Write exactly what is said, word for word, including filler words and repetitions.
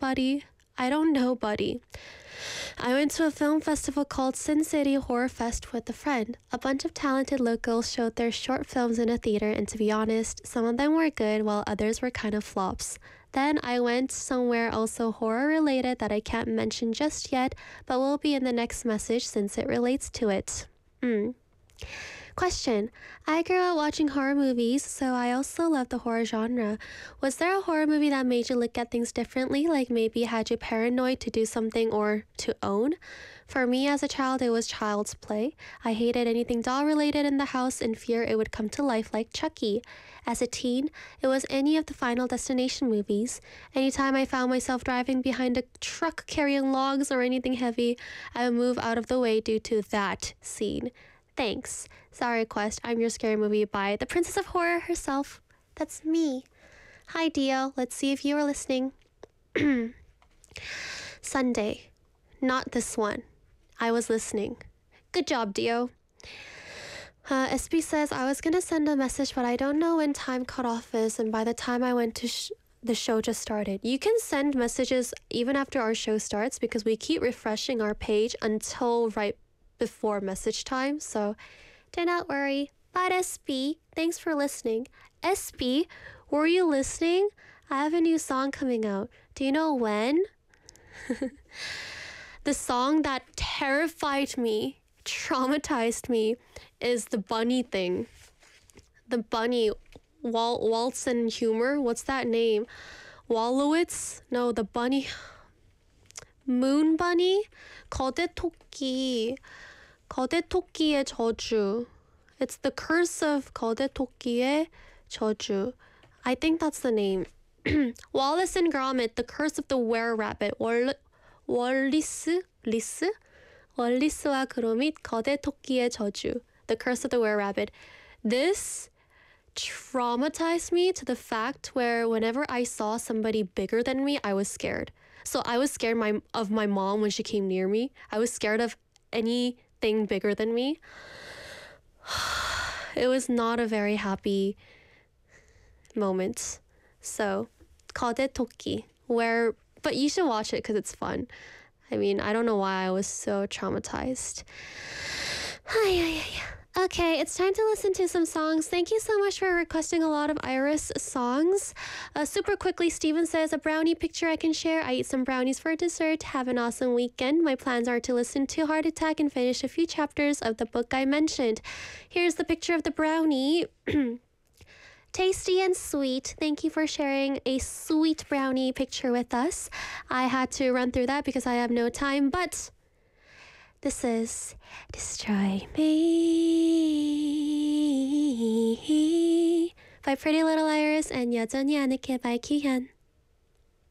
Buddy? I don't know, Buddy. I went to a film festival called Sin City Horror Fest with a friend. A bunch of talented locals showed their short films in a theater, and to be honest, some of them were good while others were kind of flops. Then I went somewhere also horror related that I can't mention just yet, but will be in the next message since it relates to it. Mm. Question. I grew up watching horror movies, so I also love the horror genre. Was there a horror movie that made you look at things differently, like maybe had you paranoid to do something or to own? For me as a child, it was Child's Play. I hated anything doll related in the house in fear it would come to life like Chucky. As a teen, it was any of the Final Destination movies. Anytime I found myself driving behind a truck carrying logs or anything heavy, I would move out of the way due to that scene. Thanks. Sorry, Quest. I'm your scary movie by the Princess of Horror herself. That's me. Hi, Dio. Let's see if you are listening. Sunday. Not this one. I was listening. Good job, Dio. Uh, S B says, I was going to send a message, but I don't know when time cutoff is, and by the time I went to sh- the show just started. You can send messages even after our show starts because we keep refreshing our page until right before message time, so do not worry. But S B, thanks for listening. S B, were you listening? I have a new song coming out. Do you know when? The song that terrified me, traumatized me, is the bunny thing. The bunny, Wal- Waltz and Humor, what's that name? Wallowitz? No, the bunny. Moon Bunny? 거대 토끼. 거대 토끼의 저주. It's the curse of 거대 토끼의 저주. I think that's the name. Wallace and Gromit, the curse of the were-rabbit. 월, 월리스? 리스? 월리스와 그로밋, 거대 토끼의 저주. The curse of the were-rabbit. This traumatized me to the fact where whenever I saw somebody bigger than me, I was scared. So I was scared my, of my mom when she came near me. I was scared of anything bigger than me. It was not a very happy moment. So, 거대 토끼, where, but you should watch it because it's fun. I mean, I don't know why I was so traumatized. Okay, it's time to listen to some songs. Thank you so much for requesting a lot of Iris songs. Uh, super quickly, Steven says, a brownie picture I can share. I eat some brownies for dessert. Have an awesome weekend. My plans are to listen to Heart Attack and finish a few chapters of the book I mentioned. Here's the picture of the brownie. Tasty and sweet. Thank you for sharing a sweet brownie picture with us. I had to run through that because I have no time, but this is Destroy Me by Pretty Little Iris and 여전히 않을게 by Kyuhyun.